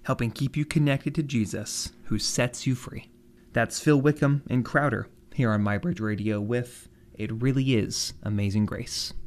helping keep you connected to Jesus, who sets you free. That's Phil Wickham and Crowder here on MyBridge Radio with It Really Is Amazing Grace.